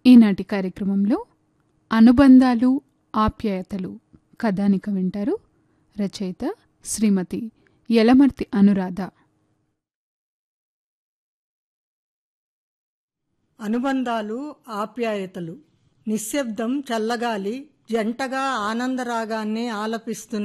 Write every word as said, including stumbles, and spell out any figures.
ఈనాటి కార్యక్రమంలో అనుబంధాలు ఆప్యాయతలు కథానిక వింటారు. రచయిత శ్రీమతి యలమర్తి అనురాధ. అనుబంధాలు ఆప్యాయతలు. నిశ్శబ్దం చల్లగాలి జంటగా ఆనందరాగాన్ని ఆలపిస్తున్న